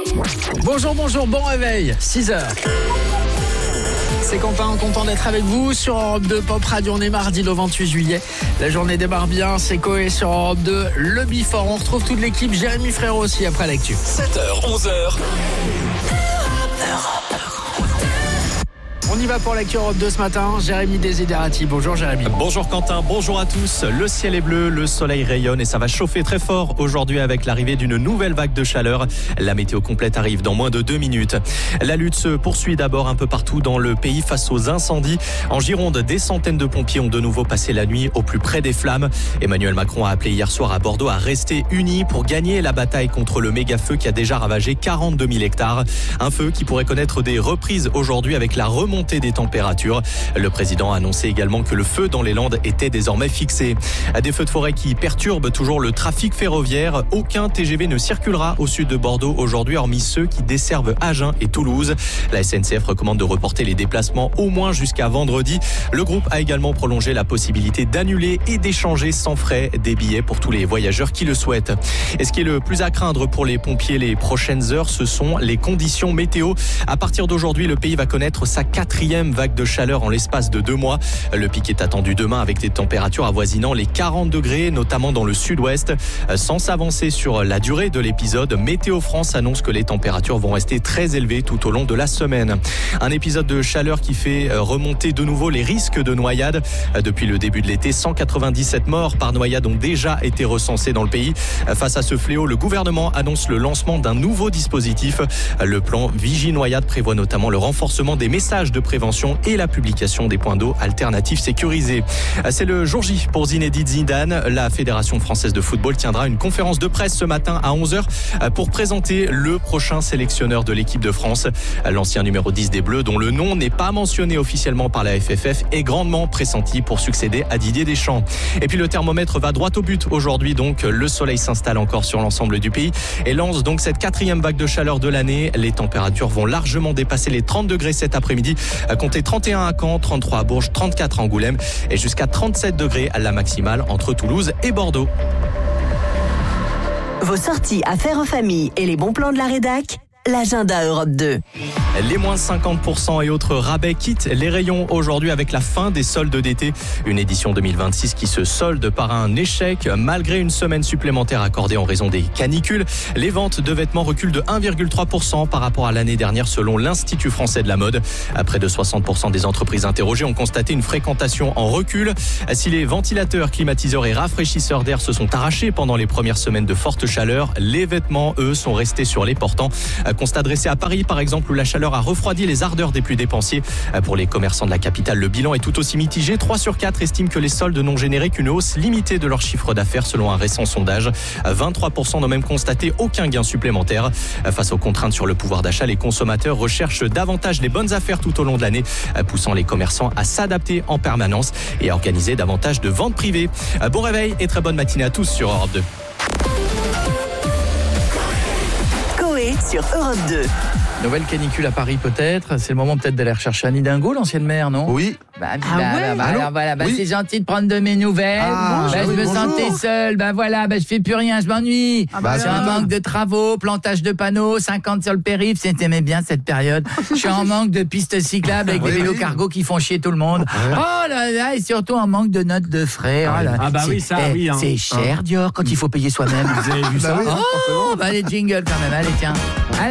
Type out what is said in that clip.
Bonjour, bon réveil, 6h. C'est Quentin, content d'être avec vous sur Europe 2 Pop Radio. On est mardi le 28 juillet. La journée démarre bien, c'est Coé sur Europe 2, le Before. On retrouve toute l'équipe, Jérémy Frérot aussi après l'actu. 7h, 11h. On y va pour l'actu Europe 2 ce matin. Jérémy Desiderati. Bonjour Jérémy. Bonjour Quentin, bonjour à tous. Le ciel est bleu, le soleil rayonne et ça va chauffer très fort aujourd'hui avec l'arrivée d'une nouvelle vague de chaleur. La météo complète arrive dans moins de 2 minutes. La lutte se poursuit d'abord un peu partout dans le pays face aux incendies. En Gironde, des centaines de pompiers ont de nouveau passé la nuit au plus près des flammes. Emmanuel Macron a appelé hier soir à Bordeaux à rester unis pour gagner la bataille contre le méga-feu qui a déjà ravagé 42 000 hectares. Un feu qui pourrait connaître des reprises aujourd'hui avec la remontée des températures. Le président a annoncé également que le feu dans les Landes était désormais fixé. Des feux de forêt qui perturbent toujours le trafic ferroviaire. Aucun TGV ne circulera au sud de Bordeaux aujourd'hui, hormis ceux qui desservent Agen et Toulouse. La SNCF recommande de reporter les déplacements au moins jusqu'à vendredi. Le groupe a également prolongé la possibilité d'annuler et d'échanger sans frais des billets pour tous les voyageurs qui le souhaitent. Et ce qui est le plus à craindre pour les pompiers les prochaines heures, ce sont les conditions météo. À partir d'aujourd'hui, le pays va connaître sa 4e vague de chaleur en l'espace de 2 mois. Le pic est attendu demain avec des températures avoisinant les 40 degrés, notamment dans le sud-ouest. Sans s'avancer sur la durée de l'épisode, Météo France annonce que les températures vont rester très élevées tout au long de la semaine. Un épisode de chaleur qui fait remonter de nouveau les risques de noyade. Depuis le début de l'été, 197 morts par noyade ont déjà été recensés dans le pays. Face à ce fléau, le gouvernement annonce le lancement d'un nouveau dispositif. Le plan Vigie-Noyade prévoit notamment le renforcement des messages de prévention et la publication des points d'eau alternatifs sécurisés. C'est le jour J pour Zinedine Zidane. La Fédération française de football tiendra une conférence de presse ce matin à 11h pour présenter le prochain sélectionneur de l'équipe de France. L'ancien numéro 10 des Bleus, dont le nom n'est pas mentionné officiellement par la FFF, est grandement pressenti pour succéder à Didier Deschamps. Et puis le thermomètre va droit au but aujourd'hui, donc le soleil s'installe encore sur l'ensemble du pays et lance donc cette 4e vague de chaleur de l'année. Les températures vont largement dépasser les 30 degrés cet après-midi. Comptez 31 à Caen, 33 à Bourges, 34 à Angoulême et jusqu'à 37 degrés à la maximale entre Toulouse et Bordeaux. Vos sorties à faire en famille et les bons plans de la rédac, l'agenda Europe 2. Les moins 50% et autres rabais quittent les rayons aujourd'hui avec la fin des soldes d'été. Une édition 2026 qui se solde par un échec. Malgré une semaine supplémentaire accordée en raison des canicules, les ventes de vêtements reculent de 1,3% par rapport à l'année dernière selon l'Institut français de la mode. Près de 60% des entreprises interrogées ont constaté une fréquentation en recul. Si les ventilateurs, climatiseurs et rafraîchisseurs d'air se sont arrachés pendant les premières semaines de forte chaleur, les vêtements, eux, sont restés sur les portants. Constat dressé à Paris, par exemple, où la chaleur a refroidi les ardeurs des plus dépensiers. Pour les commerçants de la capitale, le bilan est tout aussi mitigé. 3 sur 4 estiment que les soldes n'ont généré qu'une hausse limitée de leur chiffre d'affaires selon un récent sondage. 23% n'ont même constaté aucun gain supplémentaire. Face aux contraintes sur le pouvoir d'achat, les consommateurs recherchent davantage les bonnes affaires tout au long de l'année, poussant les commerçants à s'adapter en permanence et à organiser davantage de ventes privées. Bon réveil et très bonne matinée à tous sur Europe 2. Sur Europe 2. Nouvelle canicule à Paris peut-être. C'est le moment peut-être d'aller rechercher Annie Dingo, l'ancienne maire, non? Oui. Alors voilà, Oui. c'est gentil de prendre de mes nouvelles. Je me sentais seule. Je fais plus rien, je m'ennuie. C'est un manque de travaux, plantage de panneaux, 50 sur le périph'. T'aimais bien cette période. Je suis en manque de pistes cyclables avec des vélos cargo qui font chier tout le monde. Oh là là, et surtout en manque de notes de frais. Oh là. C'est cher, Dior, quand il faut payer soi-même. Vous avez vu ça? Oui, les jingles quand même. Allez, tiens.